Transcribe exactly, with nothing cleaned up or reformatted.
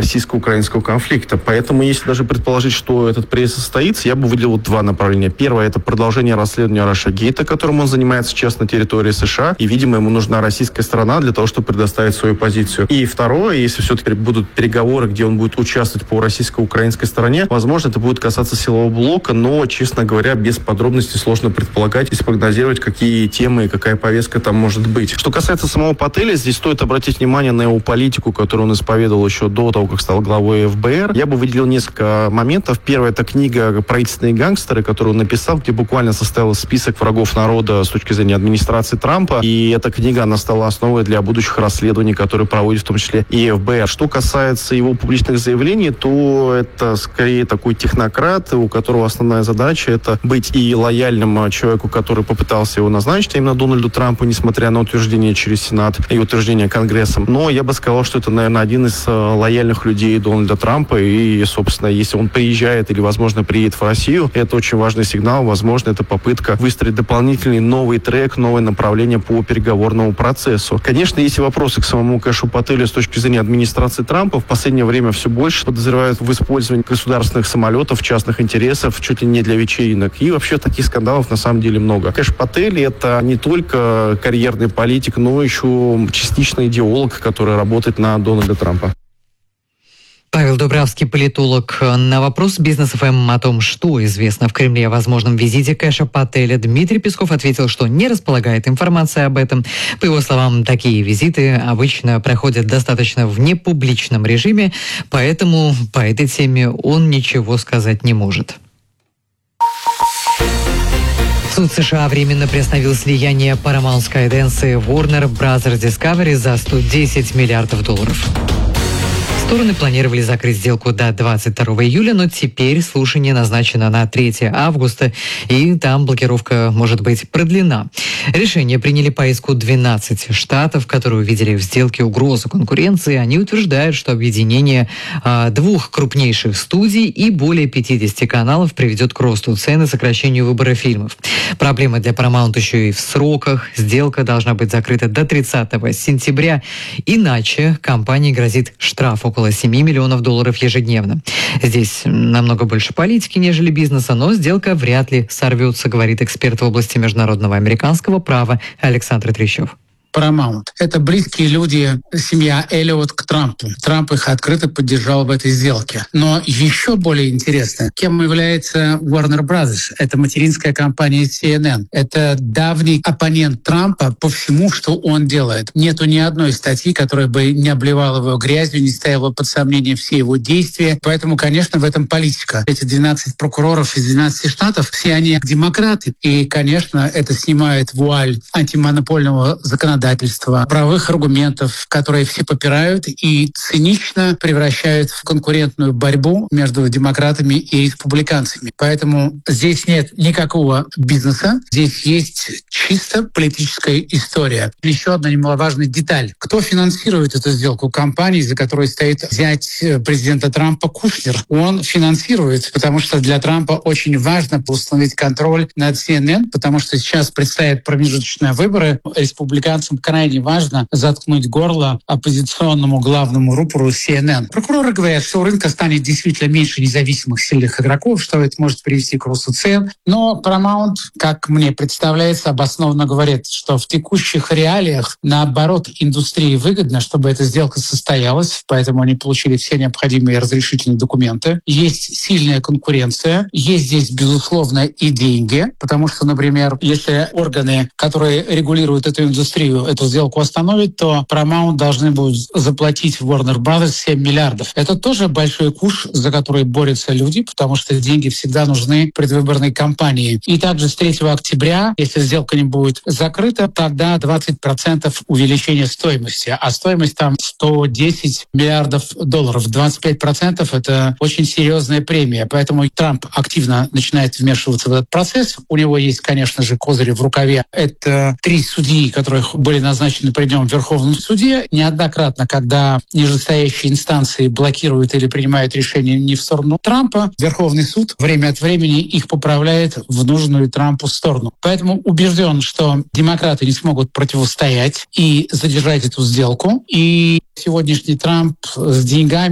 российско-украинского конфликта. Поэтому, если даже предположить, что этот приезд состоится, я бы выделил два направления. Первое – это продолжение расследования Рашагейта, которым он занимается сейчас на территории США. И, видимо, ему нужна российская сторона для того, чтобы предоставить свою позицию. И второе, если все-таки будут переговоры, где он будет участвовать по российско-украинской стороне, возможно, это будет касаться силового блока, но, честно говоря, без подробностей сложно предполагать и спрогнозировать, какие темы и какая повестка там может быть. Что касается самого Пателя, здесь стоит обратить внимание на его политику, которую он исповедовал еще до того, как стал главой эф бэ эр. Я бы выделил несколько моментов. Первое – это книга «Правительственные гангстеры», которую он написал, где буквально составил список врагов народа с точки зрения администрации Трампа. И эта книга, она стала основой для будущих расследований, которые проводит в том числе и эф бэ эр. Что касается его публичных заявлений, то это скорее такой технократ, у которого основная задача – это быть и лояльным человеку, который попытался его назначить, а именно Дональду Трампу, несмотря на утверждение через Сенат и утверждение Конгрессом. Но я бы сказал, что это, наверное, один из лояльных людей Дональда Трампа. И, собственно, если он приезжает или, возможно, приедет в Россию, это очень важный сигнал. Возможно, это попытка выстроить дополнительный новый трек, новое направление по переговорному процессу. Конечно, есть и вопросы к самому Кэшу Пателю с точки зрения администрации Трампа. В последнее время все больше подозревают в использовании государственных самолетов, частных интересов, чуть ли не для вечеринок. И вообще таких скандалов на самом деле много. Кэш Патель — это не только карьерный политик, но еще частично идеолог, который работает на Дональда Трампа. Павел Дубравский, политолог. На вопрос Бизнес эф эм о том, что известно в Кремле о возможном визите Кэша Пателя, Дмитрий Песков ответил, что не располагает информацией об этом. По его словам, такие визиты обычно проходят достаточно в непубличном режиме, поэтому по этой теме он ничего сказать не может. Суд США временно приостановил слияние Paramount Skydance и Warner Bros. Discovery за сто десять миллиардов долларов. Стороны планировали закрыть сделку до двадцать второго июля, но теперь слушание назначено на третьего августа, и там блокировка может быть продлена. Решение приняли по иску двенадцати штатов, которые увидели в сделке угрозу конкуренции. Они утверждают, что объединение а, двух крупнейших студий и более пятидесяти каналов приведет к росту цен и сокращению выбора фильмов. Проблема для Paramount еще и в сроках. Сделка должна быть закрыта до тридцатого сентября, иначе компании грозит штраф около семи миллионов долларов ежедневно. Здесь намного больше политики, нежели бизнеса, но сделка вряд ли сорвется, говорит эксперт в области международного американского права Александр Трещев. Paramount. Это близкие люди, семья Эллиот к Трампу. Трамп их открыто поддержал в этой сделке. Но еще более интересно, кем является Warner Bros. Это материнская компания си эн эн. Это давний оппонент Трампа по всему, что он делает. Нету ни одной статьи, которая бы не обливала его грязью, не ставила под сомнение все его действия. Поэтому, конечно, в этом политика. Эти двенадцать прокуроров из двенадцати штатов, все они демократы. И, конечно, это снимает вуаль антимонопольного законодательства, правовых аргументов, которые все попирают и цинично превращают в конкурентную борьбу между демократами и республиканцами. Поэтому здесь нет никакого бизнеса, здесь есть чисто политическая история. Еще одна немаловажная деталь. Кто финансирует эту сделку? Компании, за которой стоит зять президента Трампа Кушнер. Он финансирует, потому что для Трампа очень важно установить контроль над си эн эн, потому что сейчас предстоят промежуточные выборы. Республиканцам крайне важно заткнуть горло оппозиционному главному рупору си эн эн. Прокуроры говорят, что у рынка станет действительно меньше независимых сильных игроков, что это может привести к росту цен. Но Paramount, как мне представляется, обоснованно говорит, что в текущих реалиях, наоборот, индустрии выгодно, чтобы эта сделка состоялась, поэтому они получили все необходимые разрешительные документы. Есть сильная конкуренция, есть здесь, безусловно, и деньги, потому что, например, если органы, которые регулируют эту индустрию, эту сделку остановить, то Paramount должны будут заплатить в Warner Bros. семь миллиардов. Это тоже большой куш, за который борются люди, потому что деньги всегда нужны предвыборной кампании. И также с третьего октября, если сделка не будет закрыта, тогда двадцать процентов увеличения стоимости. А стоимость там сто десять миллиардов долларов. двадцать пять процентов — это очень серьезная премия. Поэтому Трамп активно начинает вмешиваться в этот процесс. У него есть, конечно же, козыри в рукаве. Это три судьи, которых были назначены при нем в Верховном суде. Неоднократно, когда нижестоящие инстанции блокируют или принимают решения не в сторону Трампа, Верховный суд время от времени их поправляет в нужную Трампу сторону. Поэтому убежден, что демократы не смогут противостоять и задержать эту сделку. И сегодняшний Трамп с деньгами